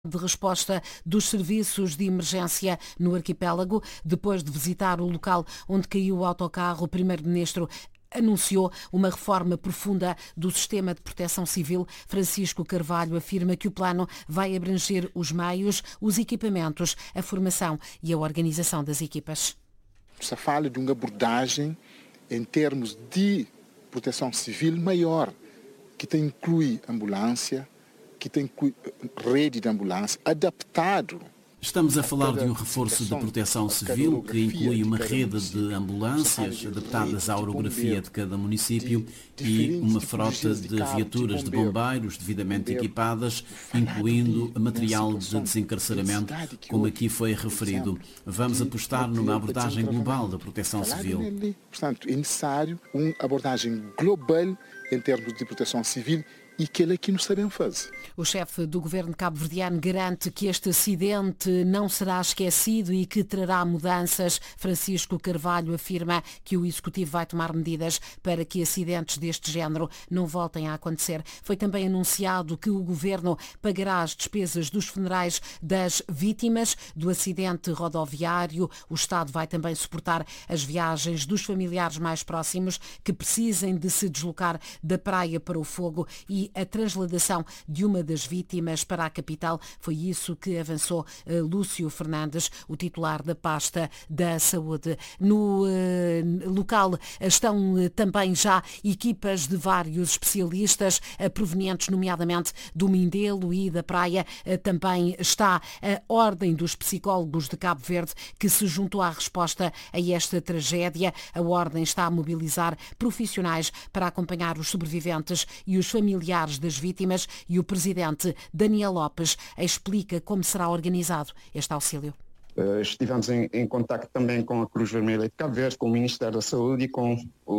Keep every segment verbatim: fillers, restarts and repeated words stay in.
de resposta dos serviços de emergência no arquipélago. Depois de visitar o local onde caiu o autocarro, o primeiro-ministro anunciou uma reforma profunda do sistema de proteção civil. Francisco Carvalho afirma que o plano vai abranger os meios, os equipamentos, a formação e a organização das equipas. Se fala de uma abordagem em termos de proteção civil maior, que tem, inclui ambulância, que tem rede de ambulância, adaptado. Estamos a falar de um reforço de proteção civil que inclui uma rede de ambulâncias adaptadas à orografia de cada município e uma frota de viaturas de bombeiros devidamente equipadas, incluindo material de desencarceramento, como aqui foi referido. Vamos apostar numa abordagem global da proteção civil. Portanto, é necessário uma abordagem global em termos de proteção civil e que ele aqui não sabemos fazer. O chefe do governo cabo-verdiano garante que este acidente não será esquecido e que trará mudanças. Francisco Carvalho afirma que o executivo vai tomar medidas para que acidentes deste género não voltem a acontecer. Foi também anunciado que o governo pagará as despesas dos funerais das vítimas do acidente rodoviário. O Estado vai também suportar as viagens dos familiares mais próximos que precisem de se deslocar da praia para o fogo e a transladação de uma das vítimas para a capital. Foi isso que avançou uh, Lúcio Fernandes, o titular da pasta da saúde. No uh, local estão uh, também já equipas de vários especialistas uh, provenientes nomeadamente do Mindelo e da Praia. Uh, também está a Ordem dos Psicólogos de Cabo Verde, que se juntou à resposta a esta tragédia. A Ordem está a mobilizar profissionais para acompanhar os sobreviventes e os familiares das vítimas, e o presidente Daniel Lopes explica como será organizado este auxílio. Uh, estivemos em, em contacto também com a Cruz Vermelha de Cabo Verde, com o Ministério da Saúde e com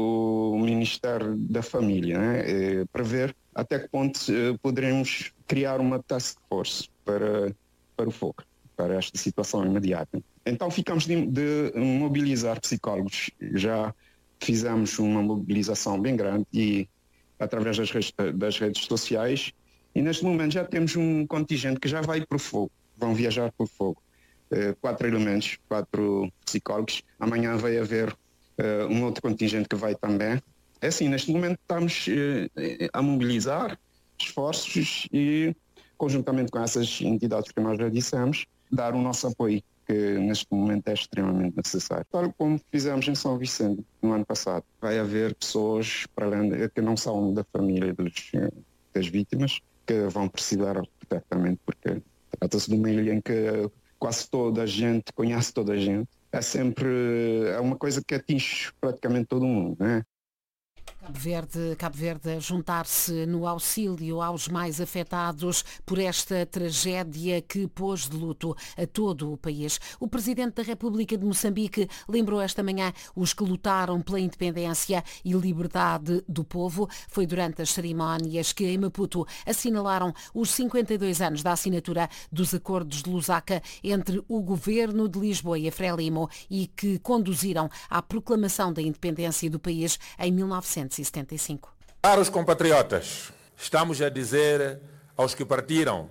o Ministério da Família, né? uh, para ver até que ponto uh, poderemos criar uma task force para, para o fogo, para esta situação imediata. Então ficamos de, de mobilizar psicólogos. Já fizemos uma mobilização bem grande e através das redes, das redes sociais, e neste momento já temos um contingente que já vai para o fogo, vão viajar para o fogo. Uh, quatro elementos, quatro psicólogos. Amanhã vai haver uh, um outro contingente que vai também. É assim, neste momento estamos uh, a mobilizar esforços e, conjuntamente com essas entidades que nós já dissemos, dar o nosso apoio, que neste momento é extremamente necessário. Tal como fizemos em São Vicente no ano passado. Vai haver pessoas para além de, que não são da família dos, das vítimas, que vão precisar de tratamento, porque trata-se de uma ilha em que quase toda a gente conhece toda a gente. É sempre é uma coisa que atinge praticamente todo mundo, né? Cabo Verde, Cabo Verde a juntar-se no auxílio aos mais afetados por esta tragédia que pôs de luto a todo o país. O Presidente da República de Moçambique lembrou esta manhã os que lutaram pela independência e liberdade do povo. Foi durante as cerimónias que em Maputo assinalaram os cinquenta e dois anos da assinatura dos Acordos de Lusaka entre o Governo de Lisboa e a Frelimo e que conduziram à proclamação da independência do país em mil novecentos e setenta e cinco. Caros compatriotas, estamos a dizer aos que partiram,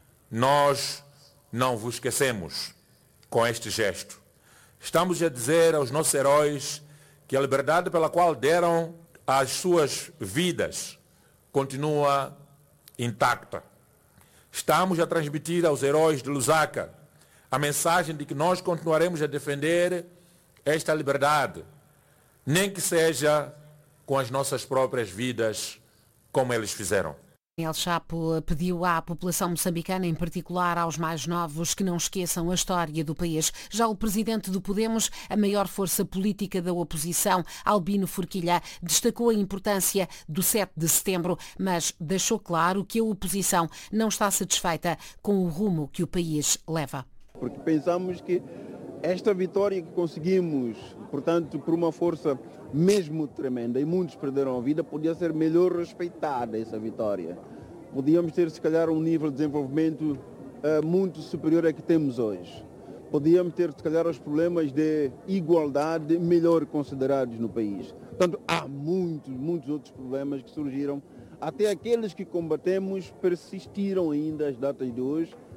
nós não vos esquecemos com este gesto. Estamos a dizer aos nossos heróis que a liberdade pela qual deram as suas vidas continua intacta. Estamos a transmitir aos heróis de Lusaka a mensagem de que nós continuaremos a defender esta liberdade, nem que seja com as nossas próprias vidas, como eles fizeram. Daniel Chapo pediu à população moçambicana, em particular aos mais novos, que não esqueçam a história do país. Já o presidente do Podemos, a maior força política da oposição, Albino Forquilha, destacou a importância do sete de setembro, mas deixou claro que a oposição não está satisfeita com o rumo que o país leva. Porque pensamos que esta vitória que conseguimos, portanto, por uma força mesmo tremenda, e muitos perderam a vida, podia ser melhor respeitada essa vitória. Podíamos ter, se calhar, um nível de desenvolvimento uh, muito superior ao que temos hoje. Podíamos ter, se calhar, os problemas de igualdade melhor considerados no país. Portanto, há muitos, muitos outros problemas que surgiram. Até aqueles que combatemos persistiram ainda às datas de hoje.